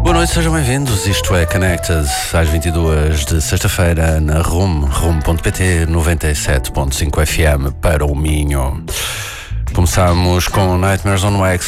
Boa noite, sejam bem-vindos. Isto é Connected, às 22 de sexta-feira na rumo.pt 97.5 FM para o Minho. Começamos com Nightmares on Wax